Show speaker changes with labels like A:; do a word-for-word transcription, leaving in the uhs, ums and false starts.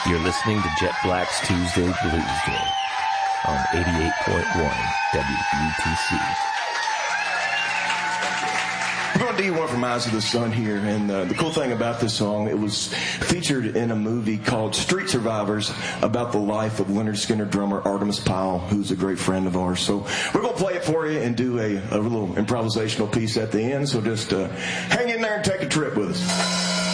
A: You're listening to Jet Black's Tuesday Blues Day on eighty-eight point one W U T C.
B: We're going to do one from Eyes of the Sun here, and uh, the cool thing about this song, it was featured in a movie called Street Survivors about the life of Leonard Skinner drummer Artemis Pyle, who's a great friend of ours. So we're going to play it for you and do a, a little improvisational piece at the end, so just uh, hang in there and take a trip with us.